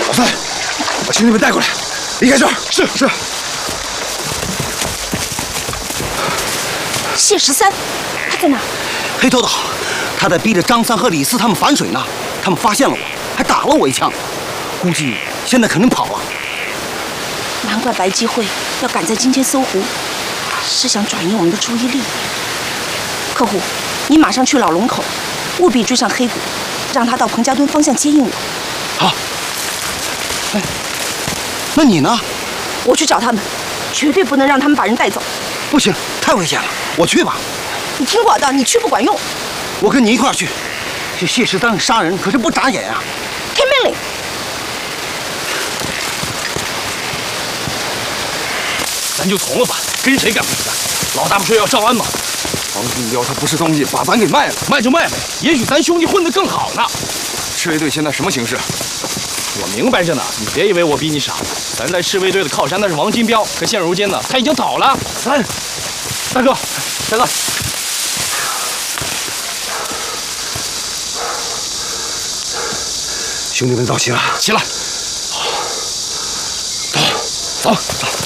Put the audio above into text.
老三，把兄弟们带过来，离开这儿。是。 谢13，他在哪？ 黑头岛，他在逼着张三和李四他们反水呢。他们发现了我，还打了我一枪，估计现在肯定跑了。 难怪白姬会要赶在今天搜狐，是想转移我们的注意力。客户，你马上去老龙口，务必追上黑谷，让他到彭家墩方向接应我。 好。哎，那你呢？ 我去找他们，绝对不能让他们把人带走。 不行，太危险了，我去吧。 你听我的，你去不管用。 我跟你一块儿去。这谢13杀人可是不眨眼啊！ 听命令。 咱就从了吧，跟谁干比赛？老大不说要招安吗？ 王金彪他不是东西，把咱给卖了。 卖就卖呗，也许咱兄弟混得更好呢。 赤卫队现在什么形势？ 我明白着呢，你别以为我比你傻。咱在赤卫队的靠山那是王金彪，可现如今呢，他已经倒了。大哥， 兄弟们到齐了。 起来，走。